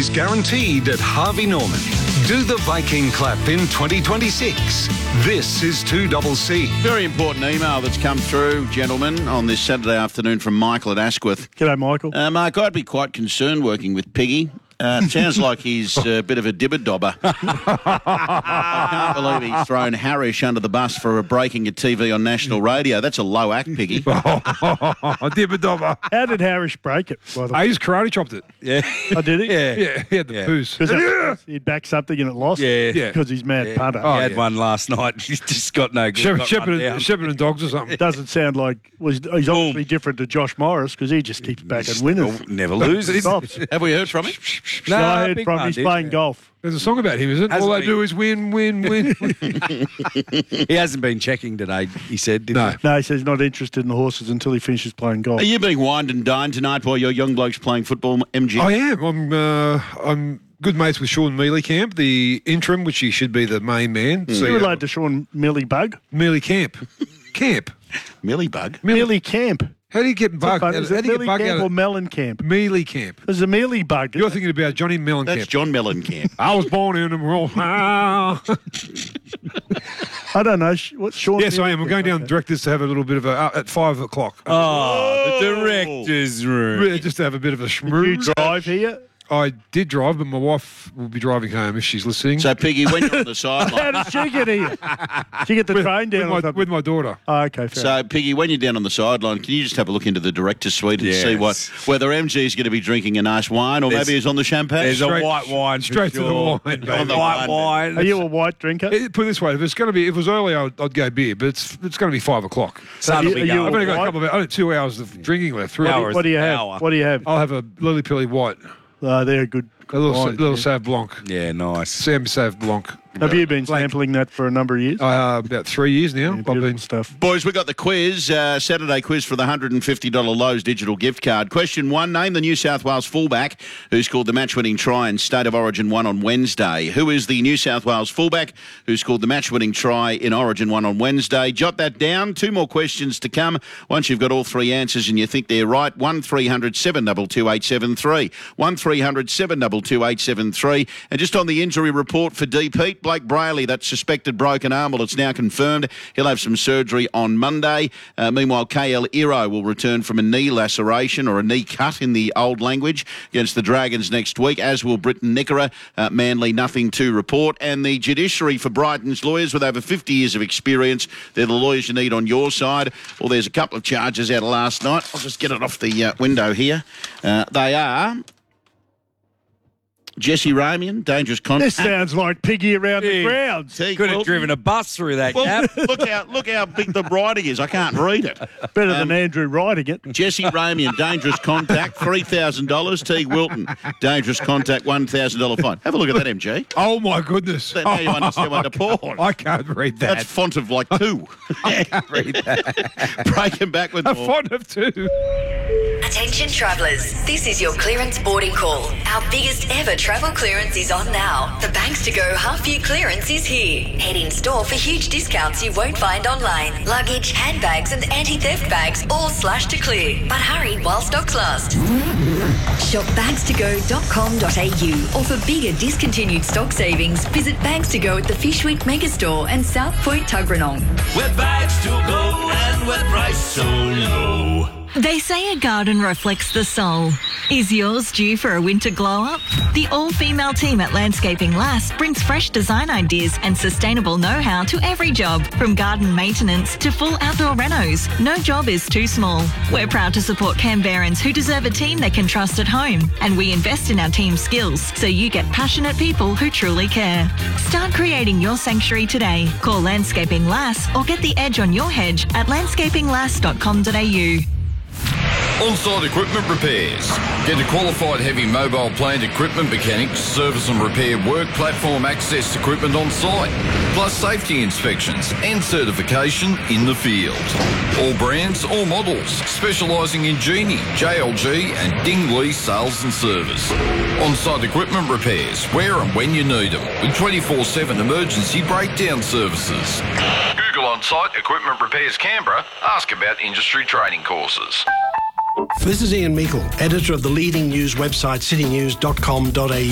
is guaranteed at Harvey Norman. Do the Viking clap in 2026. This is 2CC. Very important email that's come through, gentlemen, on this Saturday afternoon from Michael at Asquith. G'day, Michael. Mark, I'd be quite concerned working with Piggy. It sounds like he's a bit of a dibber-dobber. I can't believe he's thrown Harish under the bus for breaking a TV on national radio. That's a low act, Piggy. Dibber-dobber. How did Harish break it, by the way? I just karate chopped it. Yeah. Oh, did he? Yeah, he had the poos. Because he'd back something and it lost? Yeah. Because he's mad punter. He had one last night. He's just got no good. Shepherd and dogs or something. Doesn't sound like... He's obviously different to Josh Morris because he just keeps backing winners. Never loses. Stops. Have we heard from him? No, I heard big from one, he's did, playing yeah. golf. There's a song about him, isn't it? All they do is win, win, win. He hasn't been checking today, he said, didn't he? No, he says he's not interested in the horses until he finishes playing golf. Are you being wined and dined tonight while your young bloke's playing football, MG? I am. I'm good mates with Sean Mealy-Camp, the interim, which he should be the main man. Are you related to Sean Millibug? Mealy-Camp. Camp. Millibug? Mealy Camp. How do you get bug? Is it Mealy Camp or Melon Camp? Mealy-Camp. There's a Mealy Bug. You're thinking about Johnny Mellencamp. That's John Mellencamp. I was born in the world. I don't know. What's Sean? Yes, I am. We're going down Okay. directors to have a little bit of at 5 o'clock. Oh, the director's room. Really, just to have a bit of a Did you schmooze. drive here? I did drive, but my wife will be driving home if she's listening. So, Piggy, when you're on the How sideline... did she get here? She get the train down or something? with my daughter. Oh, okay, fair. So, Piggy, when you're down on the sideline, can you just have a look into the director's suite and see whether MG's going to be drinking a nice wine or maybe he's on the champagne? There's Straight- a white wine. for straight to the sure. wine, baby. On the white wine. Are you a white drinker? Put it this way: if it was early, I'd go beer, but it's going to be 5 o'clock. Sun will be Are you going. I've only got a white? couple of only 2 hours of drinking left. 3 hours. What do you an have? hour. What do you have? I'll have a Lily Pilly White, They're good. a little wine. Sauv Blanc, Yeah, nice. Sam Sauv Blanc. Have you been sampling that for a number of years? About 3 years now. I've Beautiful been stuff. Boys, we got the quiz, Saturday quiz for the $150 Lowe's digital gift card. Question 1, name the New South Wales fullback who scored the match-winning try in State of Origin 1 on Wednesday. Who is the New South Wales fullback who scored the match-winning try in Origin 1 on Wednesday? Jot that down. 2 more questions to come. Once you've got all 3 answers and you think they're right, 1300 722 873. 1300 722 873. And just on the injury report for D. Pete, Blake Brayley, that suspected broken arm, well, it's now confirmed. He'll have some surgery on Monday. Meanwhile, KL Iro will return from a knee laceration or a knee cut in the old language against the Dragons next week, as will Britton Nickera. Manly, nothing to report. And the judiciary for Brighton's lawyers with over 50 years of experience. They're the lawyers you need on your side. Well, there's a couple of charges out of last night. I'll just get it off the window here. They are... Jesse Ramian, dangerous This contact. sounds like Piggy around the grounds. Teague Could have Wilton. driven a bus through that gap. Well, look how big the writing is. I can't read it. Better than Andrew writing it. Jesse Ramian, dangerous contact, $3,000. Teague Wilton, dangerous contact, $1,000 fine. Have a look at that, MG. Oh my goodness! Now you understand what to pour. I can't read that. That's font of like 2. I can't read that. Breaking back with a more. font of 2. Attention travellers, this is your clearance boarding call. Our biggest ever travel clearance is on now. The Banks to Go half-year clearance is here. Head in store for huge discounts you won't find online. Luggage, handbags and anti-theft bags all slashed to clear. But hurry while stocks last. Shop bagstogo.com.au or for bigger discontinued stock savings, visit Bags to Go at the Fishwick Megastore and South Point Tuggeranong. Where bags to go and where price so low. They say a garden reflects the soul. Is yours due for a winter glow-up? The all-female team at Landscaping Lass brings fresh design ideas and sustainable know-how to every job, from garden maintenance to full outdoor renos. No job is too small. We're proud to support Canberrans who deserve a team they can trust at home, and we invest in our team's skills so you get passionate people who truly care. Start creating your sanctuary today. Call Landscaping Lass or get the edge on your hedge at landscapinglass.com.au. On-site equipment repairs. Get a qualified heavy mobile plant equipment mechanic, service and repair work platform access equipment on site, plus safety inspections and certification in the field. All brands, all models, specialising in Genie, JLG and Dingley sales and service. On-site equipment repairs, where and when you need them, with 24/7 emergency breakdown services. Google On-site Equipment Repairs Canberra. Ask about industry training courses. This is Ian Meikle, editor of the leading news website citynews.com.au.